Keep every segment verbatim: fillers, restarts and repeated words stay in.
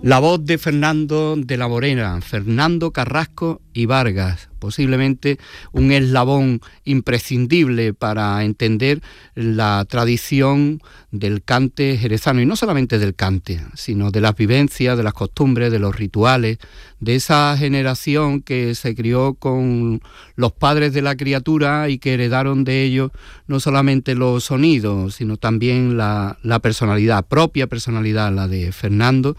La voz de Fernando de la Morena, Fernando Carrasco y Vargas, posiblemente un eslabón imprescindible para entender la tradición del cante jerezano, y no solamente del cante, sino de las vivencias, de las costumbres, de los rituales, de esa generación que se crió con los padres de la criatura y que heredaron de ellos no solamente los sonidos, sino también la, la personalidad, propia personalidad, la de Fernando,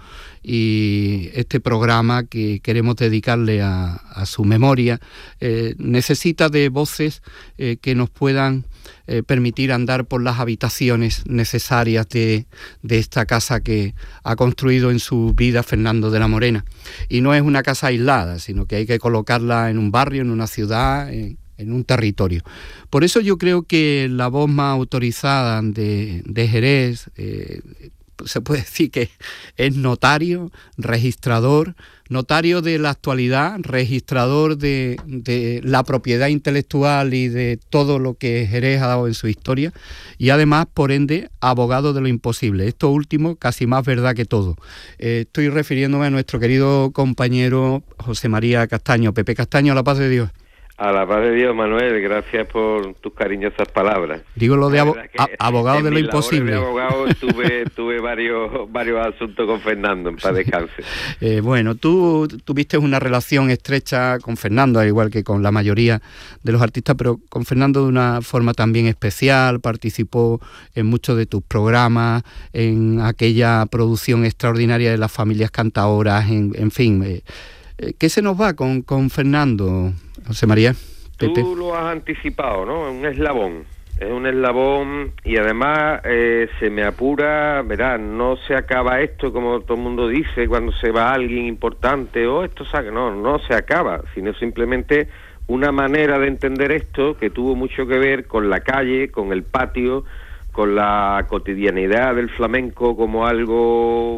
y este programa que queremos dedicarle a, a su memoria eh, necesita de voces eh, que nos puedan eh, permitir andar por las habitaciones necesarias de, de esta casa que ha construido en su vida Fernando de la Morena. Y no es una casa aislada, sino que hay que colocarla en un barrio, en una ciudad, en, en un territorio. Por eso yo creo que la voz más autorizada de, de Jerez, eh, se puede decir que es notario, registrador, notario de la actualidad, registrador de, de la propiedad intelectual y de todo lo que Jerez ha dado en su historia, y además, por ende, abogado de lo imposible. Esto último, casi más verdad que todo. Eh, estoy refiriéndome a nuestro querido compañero José María Castaño. Pepe Castaño, a la paz de Dios. A la paz de Dios, Manuel, gracias por tus cariñosas palabras. Digo lo de abo a, abogado de lo imposible. De abogado tuve, tuve varios varios asuntos con Fernando, en paz descanse. Eh, bueno, tú tuviste una relación estrecha con Fernando, al igual que con la mayoría de los artistas, pero con Fernando de una forma también especial. Participó en muchos de tus programas, en aquella producción extraordinaria de las familias cantaoras, en, en fin. Eh, ¿Qué se nos va con, con Fernando, José María? Pepe. Tú lo has anticipado, ¿no? Un eslabón. Es un eslabón y además eh, se me apura, verás, no se acaba esto como todo el mundo dice cuando se va alguien importante, o oh, esto saca, no, no se acaba, sino simplemente una manera de entender esto que tuvo mucho que ver con la calle, con el patio, con la cotidianidad del flamenco como algo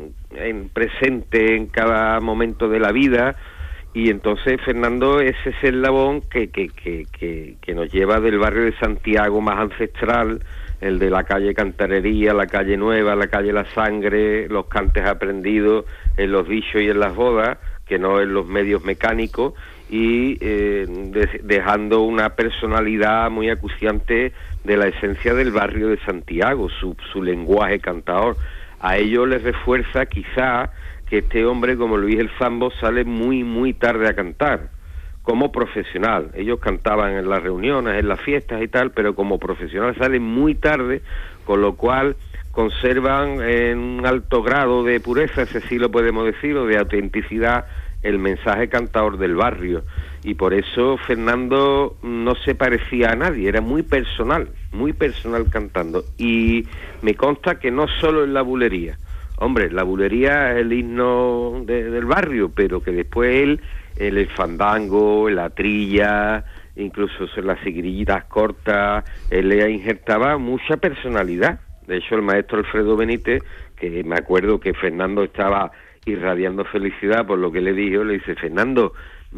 en presente en cada momento de la vida. Y entonces Fernando es ese eslabón que, que, que, que, que nos lleva del barrio de Santiago más ancestral, el de la calle Cantarería, la calle Nueva, la calle La Sangre, los cantes aprendidos en los dichos y en las bodas, que no en los medios mecánicos, y eh, de, dejando una personalidad muy acuciante de la esencia del barrio de Santiago, su, su lenguaje cantador. A ello les refuerza quizá que este hombre, como Luis el Zambo, sale muy, muy tarde a cantar, como profesional. Ellos cantaban en las reuniones, en las fiestas y tal, pero como profesional sale muy tarde, con lo cual conservan en un alto grado de pureza, ese sí lo podemos decir, o de autenticidad, el mensaje cantador del barrio. Y por eso Fernando no se parecía a nadie, era muy personal, muy personal cantando. Y me consta que no solo en la bulería. Hombre, la bulería es el himno de, del barrio, pero que después él, el, el fandango, la trilla, incluso las seguirillitas cortas, él le injertaba mucha personalidad. De hecho, el maestro Alfredo Benítez, que me acuerdo que Fernando estaba irradiando felicidad por lo que le dijo, le dice: Fernando,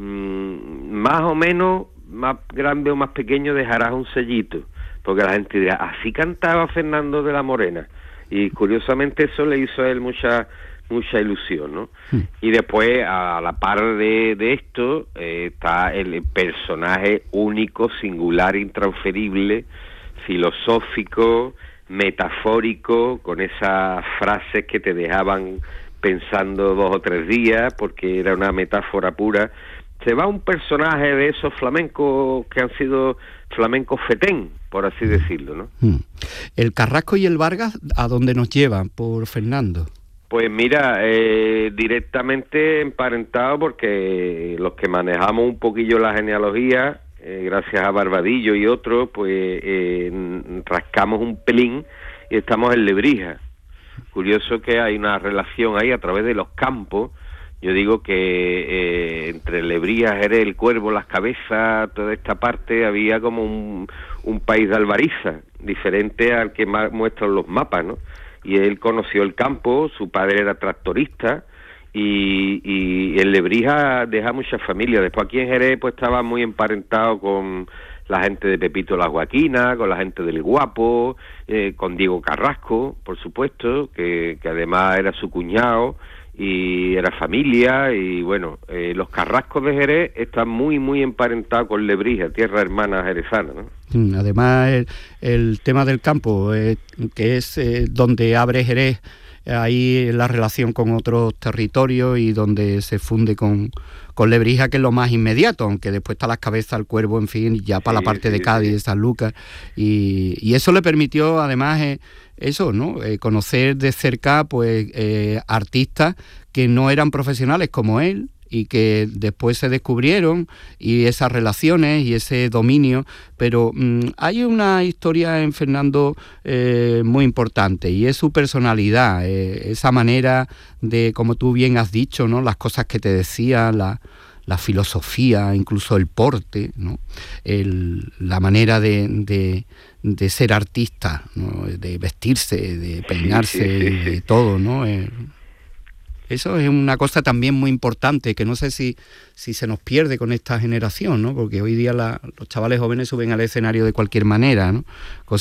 mmm, más o menos, más grande o más pequeño, dejarás un sellito, porque la gente dirá, así cantaba Fernando de la Morena. Y curiosamente eso le hizo a él mucha mucha ilusión, ¿no? Sí. Y después, a la par de, de esto, eh, está el personaje único, singular, intransferible, filosófico, metafórico, con esas frases que te dejaban pensando dos o tres días, porque era una metáfora pura. Se va un personaje de esos flamencos que han sido flamencos fetén, por así decirlo, ¿no? ¿El Carrasco y el Vargas a dónde nos llevan, por Fernando? Pues mira, eh, directamente emparentado, porque los que manejamos un poquillo la genealogía, eh, gracias a Barbadillo y otros, pues eh, rascamos un pelín y estamos en Lebrija. Curioso que hay una relación ahí a través de los campos. Yo digo que eh, entre Lebrija, Jerez, el Cuervo, Las Cabezas, toda esta parte, había como un, un país de albariza, diferente al que muestran los mapas, ¿no? Y él conoció el campo, su padre era tractorista, y, y en Lebrija deja mucha familia. Después aquí en Jerez pues estaba muy emparentado con la gente de Pepito la Joaquina, con la gente del Guapo, eh, con Diego Carrasco, por supuesto, que, que además era su cuñado, y era familia, y bueno, eh, los Carrascos de Jerez están muy, muy emparentados con Lebrija, tierra hermana jerezana, ¿no? Además, el, el tema del campo, eh, que es eh, donde abre Jerez, ahí la relación con otros territorios y donde se funde con, con Lebrija, que es lo más inmediato, aunque después está Las Cabezas, el Cuervo, en fin, ya para sí, la parte sí, de Cádiz, sí. San Lucas, y, y eso le permitió además eh, eso, ¿no? Eh, conocer de cerca pues eh, artistas que no eran profesionales como él, y que después se descubrieron, y esas relaciones y ese dominio, pero mmm, hay una historia en Fernando eh, muy importante, y es su personalidad, eh, esa manera de, como tú bien has dicho, ¿no? Las cosas que te decía, la, la filosofía, incluso el porte, ¿no? El, la manera de, de, de ser artista, ¿no? De vestirse, de peinarse, sí, sí, sí. de todo, ¿no? Eh, Eso es una cosa también muy importante, que no sé si, si se nos pierde con esta generación, ¿no? Porque hoy día la, los chavales jóvenes suben al escenario de cualquier manera, ¿no? Cosa